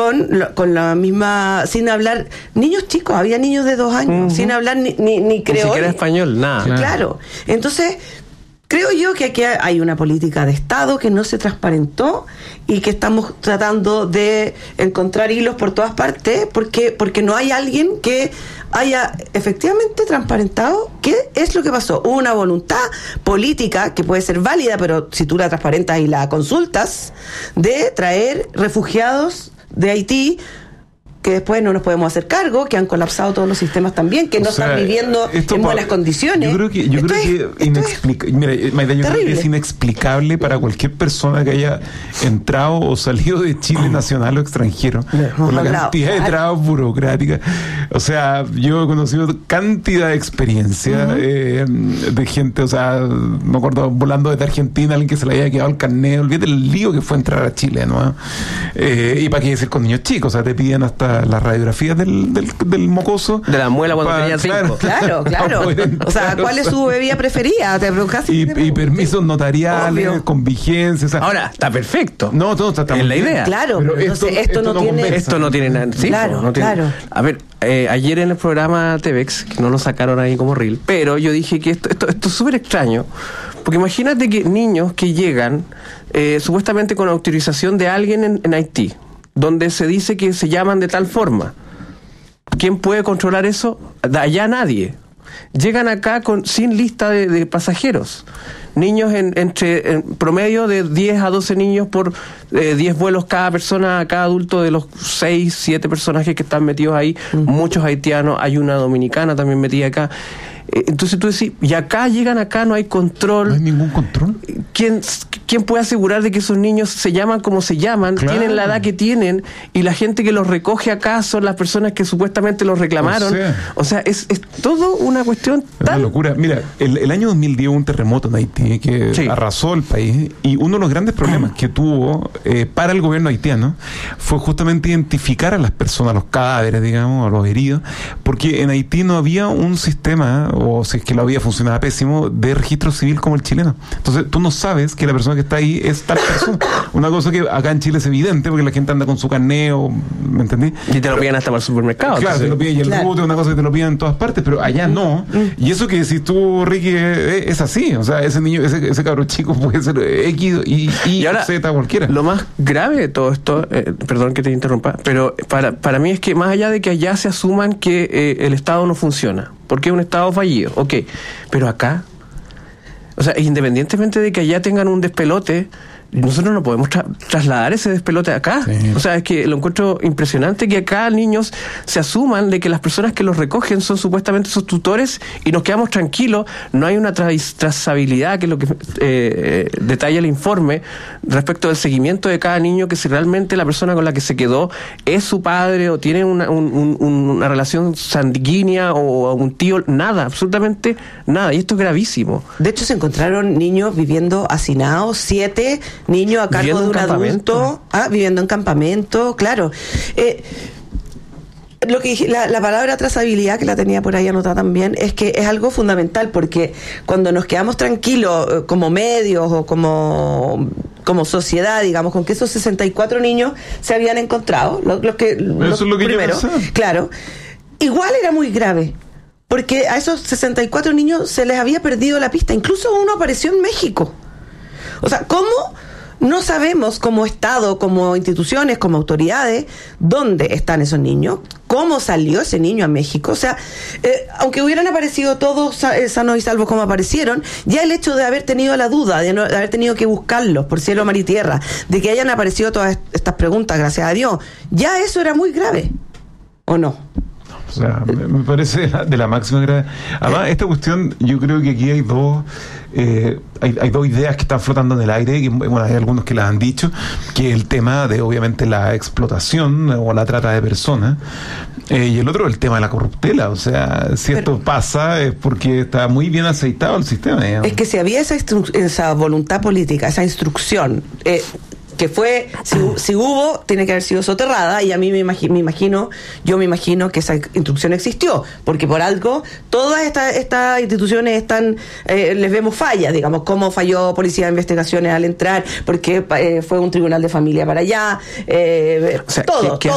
con la misma, sin hablar, niños chicos, había niños de 2 años, sin hablar ni creol. Ni siquiera español, nada. Claro. Entonces, creo yo que aquí hay una política de Estado que no se transparentó y que estamos tratando de encontrar hilos por todas partes porque no hay alguien que haya efectivamente transparentado qué es lo que pasó. Hubo una voluntad política que puede ser válida, pero si tú la transparentas y la consultas, de traer refugiados de Haití que después no nos podemos hacer cargo, que han colapsado todos los sistemas también, que no están viviendo en buenas condiciones. Yo creo que es inexplicable para cualquier persona que haya entrado o salido de Chile nacional o extranjero, por la cantidad de trabas burocráticas. O sea, yo he conocido cantidad de experiencia de gente, o sea, me acuerdo volando desde Argentina, alguien que se le había quedado el carnet, olvídate el lío que fue entrar a Chile, ¿no? Y para qué decir con niños chicos, o sea, te piden hasta las radiografías del mocoso. De la muela cuando tenía 5. Claro. O sea, ¿cuál es su bebida preferida? Y permisos notariales, obvio, con vigencia. O sea, ahora, está perfecto. No, todo está en la idea. Claro, pero esto no tiene nada. Sí, claro. A ver, ayer en el programa TVX, que no lo sacaron ahí como reel, pero yo dije que esto es súper extraño, porque imagínate que niños que llegan supuestamente con autorización de alguien en Haití, donde se dice que se llaman de tal forma. ¿Quién puede controlar eso? Allá nadie. Llegan acá sin lista de pasajeros. Niños en promedio de 10 a 12 niños por 10 vuelos cada persona, cada adulto de los 6, 7 personajes que están metidos ahí. Muchos haitianos, hay una dominicana también metida acá. Entonces tú decís, y acá llegan acá, no hay control. No hay ningún control. ¿Quién puede asegurar de que esos niños se llaman como se llaman, claro, tienen la edad que tienen, y la gente que los recoge acá son las personas que supuestamente los reclamaron? O sea, es todo una cuestión tan... Una locura. Mira, el año 2010 hubo un terremoto en Haití que arrasó el país, y uno de los grandes problemas que tuvo para el gobierno haitiano fue justamente identificar a las personas, a los cadáveres, digamos, a los heridos, porque en Haití no había un sistema, o si es que lo había, funcionaba pésimo, de registro civil como el chileno. Entonces tú no sabes que la persona que está ahí es tal persona. Una cosa que acá en Chile es evidente porque la gente anda con su carnet, ¿me entendí? Y te lo piden hasta para el supermercado. Claro, te lo piden, y el rute es una cosa que te lo piden en todas partes, pero allá no. Y eso que decís tú, Ricky, es así. O sea, ese niño, ese cabro chico puede ser X y ahora, Z cualquiera. Lo más grave de todo esto, perdón que te interrumpa, pero para mí es que más allá de que allá se asuman que el Estado no funciona, porque es un Estado fallido, ok, pero acá, o sea, independientemente de que allá tengan un despelote, nosotros no podemos trasladar ese despelote acá. Sí. O sea, es que lo encuentro impresionante que acá niños se asuman de que las personas que los recogen son supuestamente sus tutores y nos quedamos tranquilos. No hay una trazabilidad, que es lo que detalla el informe respecto del seguimiento de cada niño, que si realmente la persona con la que se quedó es su padre o tiene una relación sanguínea o un tío, nada, absolutamente nada. Y esto es gravísimo. De hecho, se encontraron niños viviendo hacinados, 7 niños a cargo de un adulto, viviendo en campamento, claro. Lo que dije, la palabra trazabilidad, que la tenía por ahí anotada también, es que es algo fundamental, porque cuando nos quedamos tranquilos como medios o como sociedad, digamos, con que esos 64 niños se habían encontrado, los primeros, claro, igual era muy grave, porque a esos 64 niños se les había perdido la pista. Incluso uno apareció en México. O sea, ¿cómo no sabemos como Estado, como instituciones, como autoridades, dónde están esos niños? ¿Cómo salió ese niño a México? O sea, aunque hubieran aparecido todos sanos y salvos como aparecieron, ya el hecho de haber tenido la duda, de haber tenido que buscarlos por cielo, mar y tierra, de que hayan aparecido todas estas preguntas, gracias a Dios, ya eso era muy grave, ¿o no? O sea, me parece de la máxima gravedad. Además, esta cuestión, yo creo que aquí hay dos ideas que están flotando en el aire, y bueno, hay algunos que las han dicho, que el tema de, obviamente, la explotación o la trata de personas, y el otro, el tema de la corruptela. O sea, si esto pasa es porque está muy bien aceitado el sistema, digamos. Es que si había esa voluntad política, esa instrucción, que fue, si hubo, tiene que haber sido soterrada, y a mí me imagino que esa instrucción existió, porque por algo todas estas instituciones están, les vemos fallas, digamos, cómo falló Policía de Investigaciones al entrar, porque fue un tribunal de familia para allá, o sea, todo.